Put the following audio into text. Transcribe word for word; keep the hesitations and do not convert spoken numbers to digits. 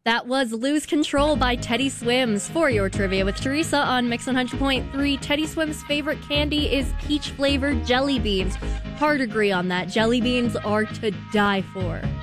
That was Lose Control by Teddy Swims. For your trivia with Teresa on Mix one hundred point three, Teddy Swims' favorite candy is peach-flavored jelly beans. Hard agree on that. Jelly beans are to die for.